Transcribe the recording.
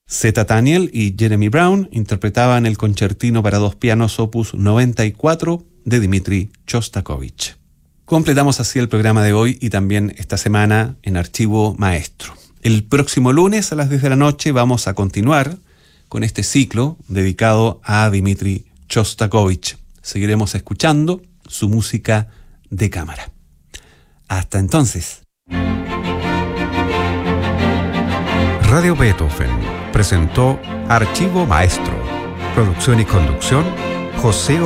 Zeta Daniel y Jeremy Brown interpretaban el concertino para dos pianos opus 94 de Dmitri Shostakovich. Completamos así el programa de hoy y también esta semana en Archivo Maestro. El próximo lunes a las 10 de la noche vamos a continuar con este ciclo dedicado a Dmitri Shostakovich. Seguiremos escuchando su música de cámara. Hasta entonces. Radio Beethoven presentó Archivo Maestro. Producción y conducción, José